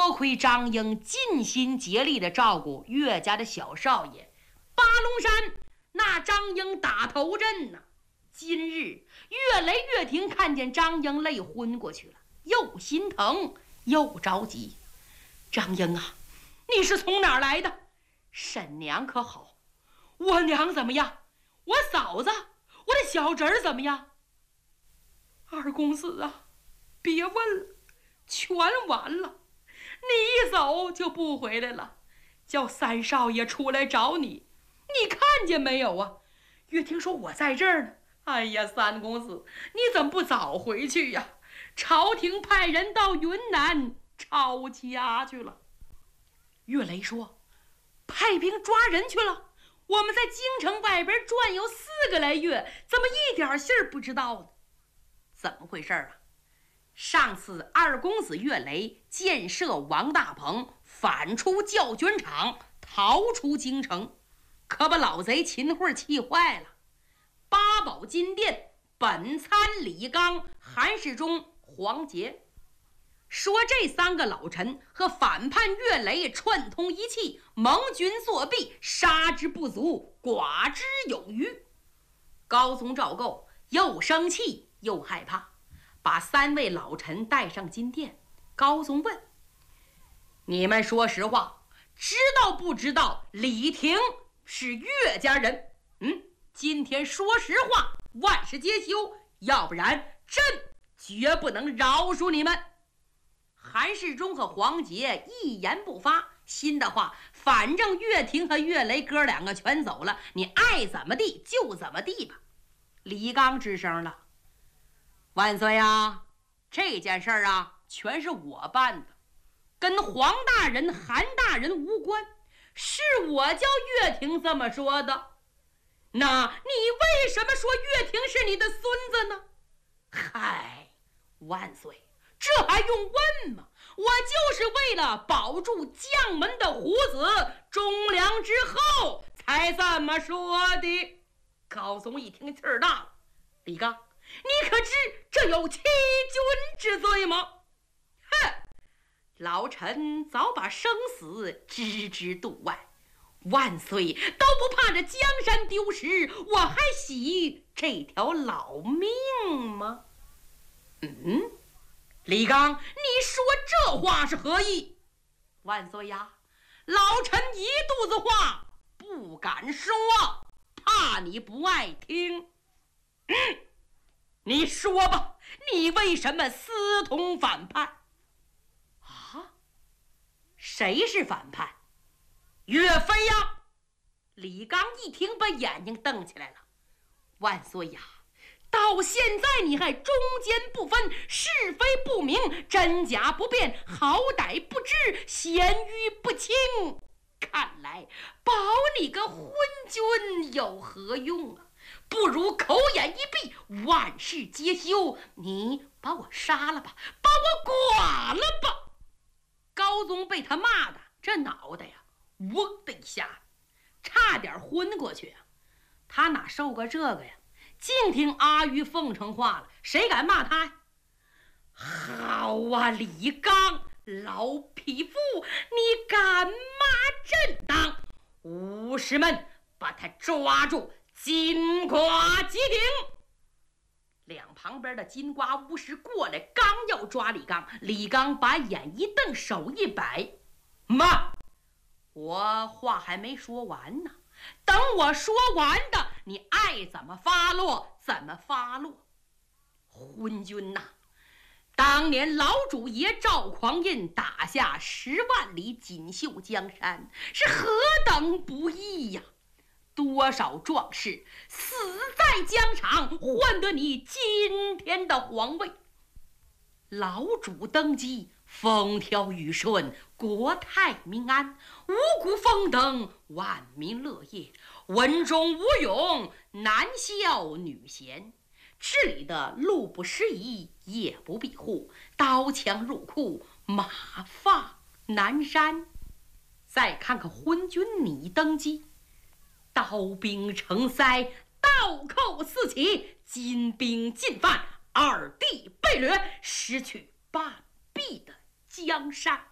多亏张英尽心竭力地照顾岳家的小少爷，八龙山那张英打头阵呢。今日岳雷、岳霆看见张英累昏过去了，又心疼又着急。张英啊，你是从哪儿来的？婶娘可好？我娘怎么样？我嫂子，我的小侄儿怎么样？二公子啊，别问了，全完了。你一走就不回来了，叫三少爷出来找你，你看见没有啊？岳霆说我在这儿呢。哎呀，三公子，你怎么不早回去呀？朝廷派人到云南抄家去了。岳雷说，派兵抓人去了？我们在京城外边转悠4个来月，怎么一点信儿不知道呢？怎么回事啊？上次二公子岳雷箭射王大鹏，反出教卷场，逃出京城，可把老贼秦桧气坏了。八宝金殿本参李刚、韩世忠、黄杰说，这3个老臣和反叛岳雷串通一气，盟军作弊，杀之不足，剐之有余。高宗赵构又生气又害怕，把3位老臣带上金殿。高宗问，你们说实话，知道不知道李霆是岳家人？今天说实话，万事皆休，要不然朕绝不能饶恕你们。韩世忠和黄杰一言不发，心的话，反正岳霆和岳雷哥2个全走了，你爱怎么地就怎么地吧。李刚吱声了，万岁啊，这件事啊全是我办的，跟黄大人、韩大人无关，是我叫岳霆这么说的。那你为什么说岳霆是你的孙子呢？嗨，万岁，这还用问吗？我就是为了保住将门的虎子，忠良之后才这么说的。高宗一听气儿大了，李刚，你可知这有欺君之罪吗？哼，老臣早把生死置之度外，万岁都不怕这江山丢失，我还喜这条老命吗？李刚，你说这话是何意？万岁呀，老臣一肚子话不敢说，怕你不爱听。你说吧，你为什么私通反叛？啊？谁是反叛？岳飞呀！李刚一听，把眼睛瞪起来了。万岁呀，到现在你还中间不分，是非不明，真假不辨，好歹不知，贤愚不清。看来保你个昏君有何用啊？不如口眼一闭，万事皆休，你把我杀了吧，把我剐了吧。高宗被他骂的这脑袋呀，嗡的一下，差点昏过去啊！他哪受过这个呀？净听阿谀奉承话了，谁敢骂他呀？好啊，李刚，老匹夫，你敢骂朕当？武士们把他抓住，金瓜击顶！两旁边的金瓜巫师过来，刚要抓李刚，李刚把眼一瞪，手一摆，妈，我话还没说完呢，等我说完的，你爱怎么发落怎么发落。昏君呐，当年老主爷赵匡胤打下10万里锦绣江山，是何等不易呀！多少壮士死在疆场，换得你今天的皇位。老主登基，风调雨顺，国泰民安，五谷丰登，万民乐业，文中武勇，男孝女贤，治理的路不拾遗，夜不闭户，刀枪入库，马放南山。再看看昏君你登基，刀兵成塞，倒扣四起，金兵进犯，2地被掠，失去半壁的江山。